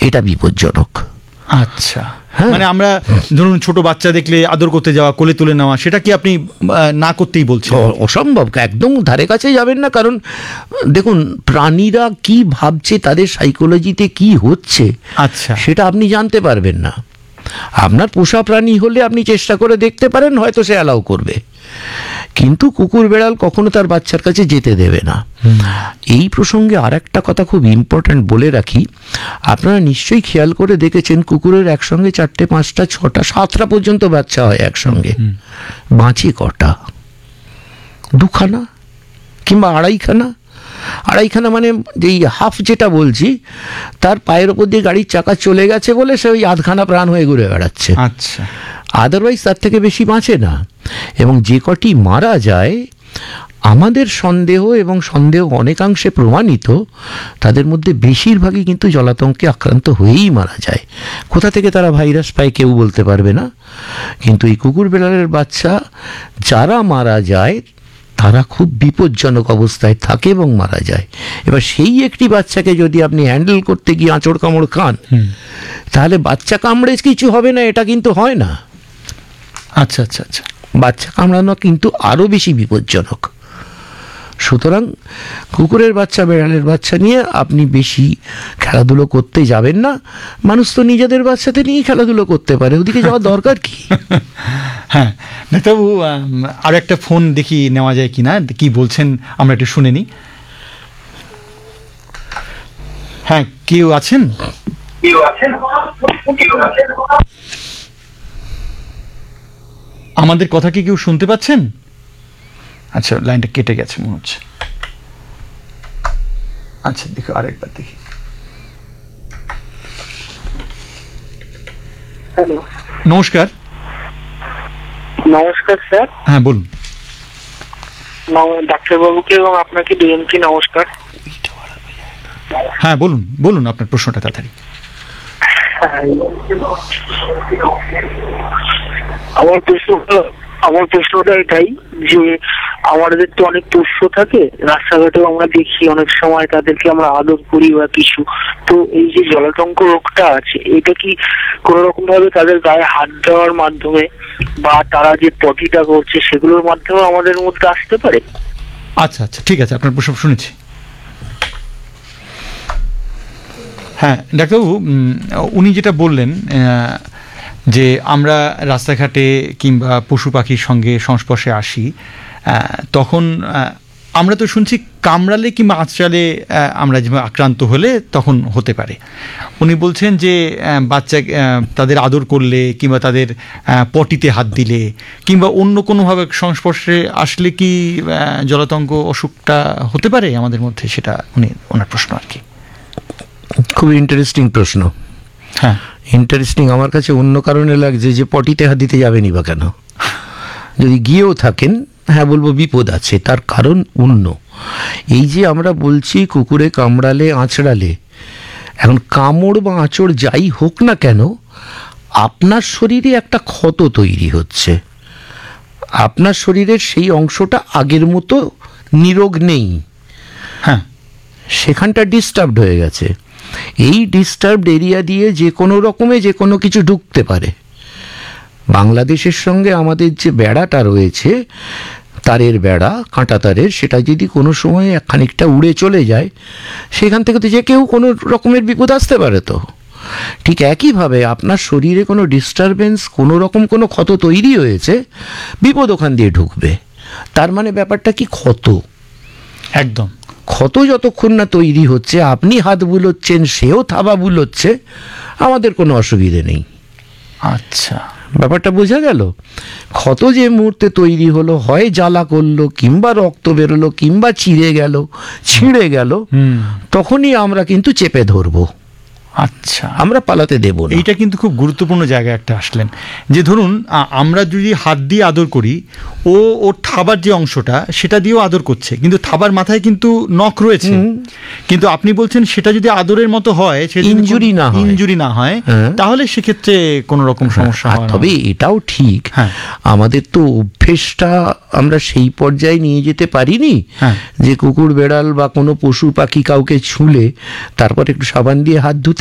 এটা বিপজ্জনক। আচ্ছা, মানে আমরা ধরুন ছোট বাচ্চা দেখলে আদর করতে যাওয়া, কোলে তুলে নেওয়া, সেটা কি আপনি না করতেই বলছেন? অসম্ভব, একদম ধারে কাছে যাবেন না। কারণ দেখুন, প্রাণীরা কি ভাবছে, তাদের সাইকোলজিতে কি হচ্ছে, আচ্ছা, সেটা আপনি জানতে পারবেন না। আপনার পোষা প্রাণী হলে আপনি চেষ্টা করে দেখতে পারেন, হয়তো সে অ্যালাউ করবে, কিন্তু কুকুর বেড়াল কখনো তার বাচ্চার কাছে যেতে দেবে না। এই প্রসঙ্গে আর একটা কথা খুব ইম্পর্ট্যান্ট বলে রাখি, আপনারা নিশ্চয়ই খেয়াল করে দেখেছেন কুকুরের একসঙ্গে 4টে 5টা 6টা 7টা পর্যন্ত বাচ্চা হয় একসঙ্গে। বাঁচে কটা? 2খানা কিংবা 2.5খানা, মানে যেই হাফ যেটা বলছি, তার পায়ের ওপর দিয়ে গাড়ির চাকা চলে গেছে বলে সে ওই 1/2খানা প্রাণ হয়ে ঘুরে বেড়াচ্ছে। আচ্ছা, আদারওয়াইজ তার থেকে বেশি বাঁচে না। এবং যে কটি মারা যায়, আমাদের সন্দেহ এবং সন্দেহ অনেকাংশে প্রমাণিত, তাদের মধ্যে বেশিরভাগই কিন্তু জলাতঙ্কে আক্রান্ত হয়েই মারা যায়। কোথা থেকে তারা ভাইরাস পায় কেউ বলতে পারবে না, কিন্তু এই কুকুর বেড়ালের বাচ্চা যারা মারা যায় তারা খুব বিপজ্জনক অবস্থায় থাকে এবং মারা যায়। এবার সেই একটি বাচ্চাকে যদি আপনি হ্যান্ডেল করতে গিয়ে আঁচড় কামড় খান, তাহলে বাচ্চা কামড়ে কিছু হবে না, এটা কিন্তু হয় না। আচ্ছা আচ্ছা আচ্ছা, বাচ্চা কামড়ানো কিন্তু আরও বেশি বিপজ্জনক। সুতরাং কুকুরের বাচ্চা, বেড়ালের বাচ্চা নিয়ে আপনি বেশি খেলাধুলো করতে যাবেন না। মানুষ তো নিজেদের বাচ্চাতে নিয়েই খেলাধুলো করতে পারে, ওদিকে যাওয়ার দরকার কি? হ্যাঁ ডাক্তারবাবু, আর একটা ফোন দেখি নেওয়া যায় কিনা, কি বলছেন আমরা একটু শুনে নিই। হ্যাঁ, কেউ আছেন? আমাদের কথা কি কেউ শুনতে পাচ্ছেন? আচ্ছা, লাইনটা কেটে গেছে মনে হচ্ছে। আচ্ছা, দেখো আরেকবার দেখি। হ্যালো, নমস্কার। নমস্কার স্যার। হ্যাঁ বলুন। ডাক্তারবাবুকে এবং আপনাকে দুজনকে নমস্কার। হ্যাঁ বলুন বলুন, আপনার প্রশ্নটা তাড়াতাড়ি। আমার প্রশ্নটা এটাই যে, আমাদের তো অনেক পোষ্য থাকে, রাস্তাঘাটেও আমরা দেখি অনেক সময় তাদেরকে আমরা আদর করি বা কিছু। তো এই যে জলাতঙ্ক রোগটা আছে, এটা কি কোন রকম ভাবে তাদের গায়ে হাত দেওয়ার মাধ্যমে বা তারা যে পটিটা করছে সেগুলোর মাধ্যমে আমাদের মধ্যে আসতে পারে? আচ্ছা আচ্ছা, ঠিক আছে, আপনার প্রশ্ন শুনেছি। হ্যাঁ ডাক্তারবাবু, উনি যেটা বললেন যে আমরা রাস্তাঘাটে কিংবা পশু পাখির সঙ্গে সংস্পর্শে আসি, তখন আমরা তো শুনছি কামড়ালে কিংবা আঁচড়ালে আমরা যেমন আক্রান্ত হলে তখন হতে পারে। উনি বলছেন যে বাচ্চা তাদের আদর করলে কিংবা তাদের পটিতে হাত দিলে কিংবা অন্য কোনোভাবে সংস্পর্শে আসলে কি জলাতঙ্ক অসুখটা হতে পারে আমাদের মধ্যে, সেটা ওনার প্রশ্ন আর কি। খুব ইন্টারেস্টিং প্রশ্ন। হ্যাঁ, ইন্টারেস্টিং আমার কাছে অন্য কারণে লাগছে যে পটিতে হাত দিতে যাবেনি বা কেন? যদি গিয়েও থাকেন, হ্যাঁ বলবো বিপদ আছে, তার কারণ অন্য। এই যে আমরা বলছি কুকুরে কামড়ালে আঁচড়ালে, এখন কামড় বা আঁচড় যাই হোক না কেন, আপনার শরীরে একটা ক্ষত তৈরি হচ্ছে। আপনার শরীরের সেই অংশটা আগের মতো নিরোগ নেই, হ্যাঁ, সেখানটা ডিস্টার্বড হয়ে গেছে। এই ডিস্টার্বড এরিয়া দিয়ে যে কোনো রকমে যে কোনো কিছু ঢুকতে পারে। বাংলাদেশের সঙ্গে আমাদের যে বেড়াটা রয়েছে, তারের বেড়া, কাঁটা তারের, সেটা যদি কোনো সময় খানিকটা উড়ে চলে যায়, সেখান থেকে তো যে কেউ কোনো রকমের বিপদ আসতে পারে। তো ঠিক একইভাবে আপনার শরীরে কোনো ডিস্টারবেন্স, কোনো রকম কোনো ক্ষত তৈরি হয়েছে, বিপদ ওখান দিয়ে ঢুকবে। তার মানে ব্যাপারটা কি? ক্ষত। একদম। ক্ষত যতক্ষণ না তৈরি হচ্ছে, আপনি হাত বুলোচ্ছেন, সেও থাবা বুলোচ্ছে, আমাদের কোনো অসুবিধে নেই। আচ্ছা, ব্যাপারটা বোঝা গেল? ক্ষত যে মুহূর্তে তৈরি হলো, হয় জ্বালা করলো কিংবা রক্ত বেরোলো কিংবা ছিঁড়ে গেল, তখনই আমরা কিন্তু চেপে ধরবো। আচ্ছা, আমরা পালাতে দেব না। এইটা কিন্তু খুব গুরুত্বপূর্ণ জায়গায় একটা আসলেন, যে ধরুন আমরা যদি হাত দিয়ে আদর করি, ওর থাবার যে অংশটা সেটা দিয়েও আদর করছে, কিন্তু থাবার মাথায় কিন্তু নখ রয়েছে, কিন্তু আপনি বলছেন সেটা যদি আদরের মতো হয়, ইনজুরি না হয়, তাহলে সেক্ষেত্রে কোনো রকম সমস্যা হয় না। তবে এটাও ঠিক, আমাদের তো অভ্যেসটা আমরা সেই পর্যায়ে নিয়ে যেতে পারিনি যে কুকুর বেড়াল বা কোনো পশু পাখি কাউকে ছুঁলে তারপর একটু সাবান দিয়ে হাত ধুতে